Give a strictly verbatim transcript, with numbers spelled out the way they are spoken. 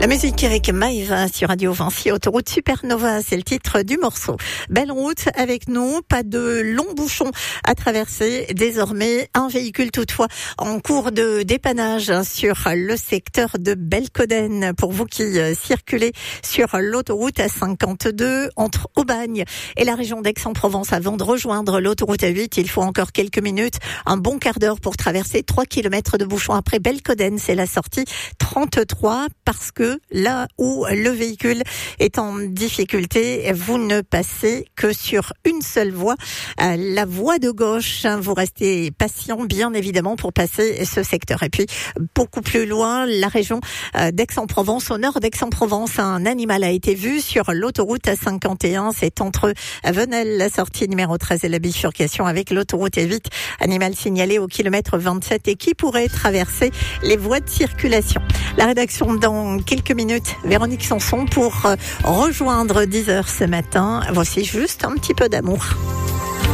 La musique avec Maëva sur Radio Vinci, Autoroute Supernova, c'est le titre du morceau. Belle route avec nous, pas de longs bouchons à traverser. Désormais, un véhicule toutefois en cours de dépannage sur le secteur de Belcoden. Pour vous qui circulez sur l'autoroute A cinquante-deux entre Aubagne et la région d'Aix-en-Provence avant de rejoindre l'autoroute A huit, il faut encore quelques minutes, un bon quart d'heure pour traverser trois kilomètres de bouchons après Belcoden. C'est la sortie trente-trois parce que là où le véhicule est en difficulté, vous ne passez que sur une seule voie, la voie de gauche. Vous restez patient, bien évidemment, pour passer ce secteur. Et puis, beaucoup plus loin, la région d'Aix-en-Provence, au nord d'Aix-en-Provence, un animal a été vu sur l'autoroute A cinquante et un. C'est entre Venelle, la sortie numéro treize et la bifurcation avec l'autoroute A huit. Animal signalé au kilomètre vingt-sept et qui pourrait traverser les voies de circulation. La rédaction dans quelques minutes, Véronique Sanson pour rejoindre dix heures ce matin. Voici juste un petit peu d'amour.